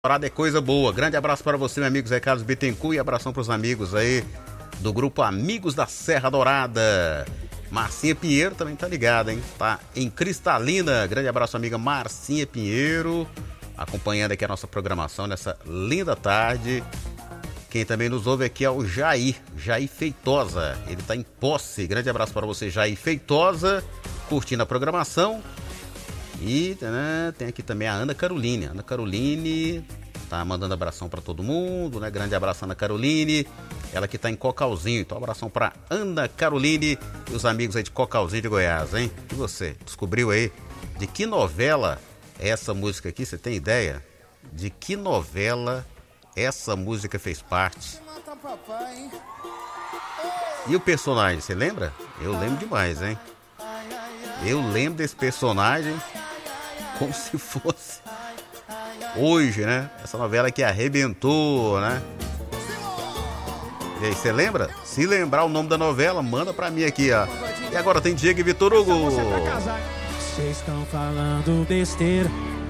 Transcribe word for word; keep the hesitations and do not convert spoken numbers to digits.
Dourada é coisa boa. Grande abraço para você, meu amigo Zé Carlos Bittencourt, e abração para os amigos aí do grupo Amigos da Serra Dourada. Marcinha Pinheiro também tá ligada, hein? Tá em Cristalina. Grande abraço, amiga Marcinha Pinheiro, acompanhando aqui a nossa programação nessa linda tarde. Quem também nos ouve aqui é o Jair, Jair Feitosa. Ele tá em Posse. Grande abraço para você, Jair Feitosa, curtindo a programação. E né, tem aqui também a Ana Caroline. Ana Caroline tá mandando abração para todo mundo, né? Grande abraço, Ana Caroline. Ela que tá em Cocalzinho. Então, abração para Ana Caroline e os amigos aí de Cocalzinho de Goiás, hein? E você, descobriu aí de que novela é essa música aqui? Você tem ideia? De que novela essa música fez parte? E o personagem, você lembra? Eu lembro demais, hein? Eu lembro desse personagem como se fosse hoje, né? Essa novela que arrebentou, né? E aí, você lembra? Se lembrar o nome da novela, manda pra mim aqui, ó. E agora tem Diego e Vitor Hugo. Vocês estão falando besteira.